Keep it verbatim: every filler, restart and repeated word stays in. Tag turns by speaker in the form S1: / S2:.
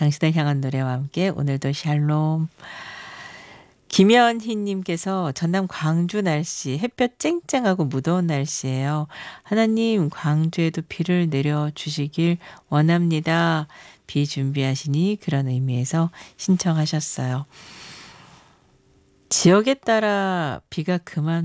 S1: 당신을 향한 노래와 함께 오늘도 샬롬. 김연희님께서 전남 광주 날씨 햇볕 쨍쨍하고 무더운 날씨예요. 하나님 광주에도 비를 내려주시길 원합니다. 비 준비하시니 그런 의미에서 신청하셨어요. 지역에 따라 비가 그만